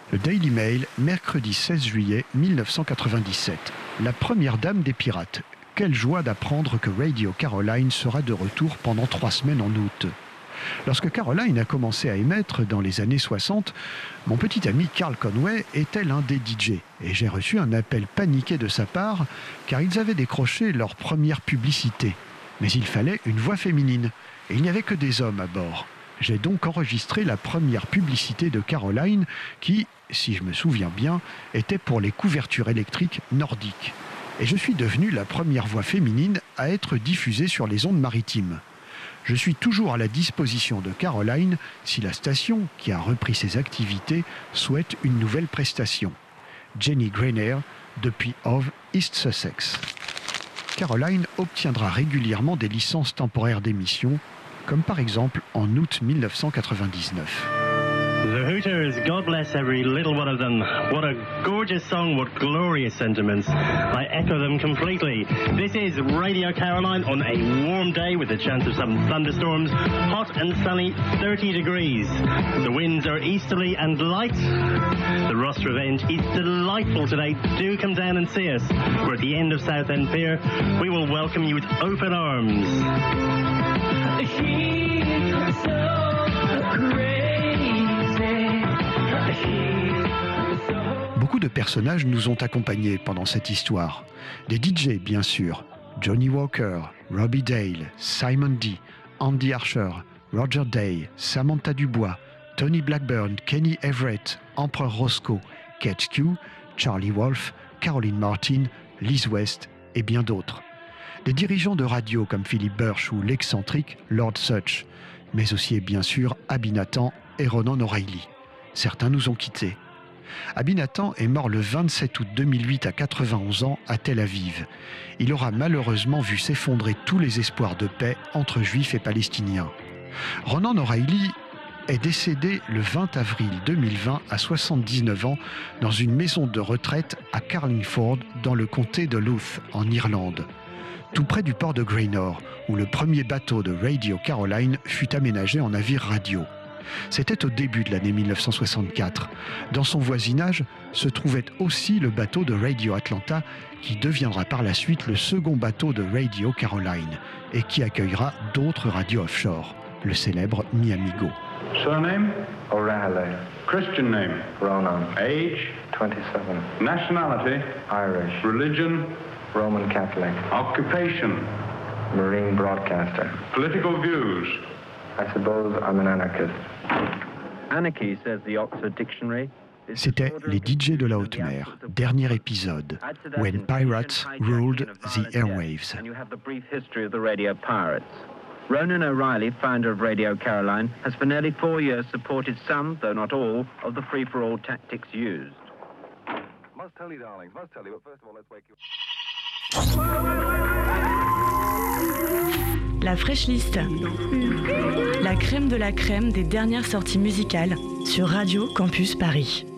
Le Daily Mail, mercredi 16 juillet 1997. La première dame des pirates. Quelle joie d'apprendre que Radio Caroline sera de retour pendant 3 semaines en août. Lorsque Caroline a commencé à émettre dans les années 60, mon petit ami Carl Conway était l'un des DJ et j'ai reçu un appel paniqué de sa part car ils avaient décroché leur première publicité. Mais il fallait une voix féminine et il n'y avait que des hommes à bord. J'ai donc enregistré la première publicité de Caroline qui, si je me souviens bien, était pour les couvertures électriques nordiques. Et je suis devenu la première voix féminine à être diffusée sur les ondes maritimes. Je suis toujours à la disposition de Caroline si la station, qui a repris ses activités, souhaite une nouvelle prestation. Jenny Greiner, depuis Hove, East Sussex. Caroline obtiendra régulièrement des licences temporaires d'émission, comme par exemple en août 1999. The Hooters, God bless every little one of them. What a gorgeous song, what glorious sentiments. I echo them completely. This is Radio Caroline on a warm day with a chance of some thunderstorms. Hot and sunny, 30 degrees. The winds are easterly and light. The Ross Revenge is delightful today. Do come down and see us. We're at the end of Southend Pier. We will welcome you with open arms. She's so crazy. Beaucoup de personnages nous ont accompagnés pendant cette histoire. Des DJ, bien sûr. Johnny Walker, Robbie Dale, Simon D, Andy Archer, Roger Day, Samantha Dubois, Tony Blackburn, Kenny Everett, Empereur Roscoe, Ketch Q, Charlie Wolf, Caroline Martin, Liz West et bien d'autres. Des dirigeants de radio comme Philip Birch ou l'excentrique Lord Sutch, mais aussi et bien sûr Abby Nathan et Ronan O'Reilly. Certains nous ont quittés. Abby Nathan est mort le 27 août 2008 à 91 ans à Tel Aviv. Il aura malheureusement vu s'effondrer tous les espoirs de paix entre Juifs et Palestiniens. Ronan O'Reilly est décédé le 20 avril 2020 à 79 ans dans une maison de retraite à Carlingford dans le comté de Louth en Irlande, tout près du port de Graynor, où le premier bateau de Radio Caroline fut aménagé en navire radio. C'était au début de l'année 1964. Dans son voisinage se trouvait aussi le bateau de Radio Atlanta qui deviendra par la suite le second bateau de Radio Caroline et qui accueillera d'autres radios offshore, le célèbre Miami Go. Surname? O'Reilly. Christian name? Ronan. Age? 27. Nationality? Irish. Religion? Roman Catholic. Occupation? Marine broadcaster. Political views? I suppose I'm an anarchist. Anarchy, says the Oxford Dictionary. C'était les DJ de la haute mer, dernier épisode, When Pirates Ruled the Airwaves. And you have the brief history of the radio pirates. Ronan O'Reilly, founder of Radio Caroline, has for nearly 4 years supported some, though not all, of the free-for-all tactics used. Must tell you, darlings, must tell you, but first of all, let's wake you up. La Fresh List. La crème de la crème des dernières sorties musicales sur Radio Campus Paris.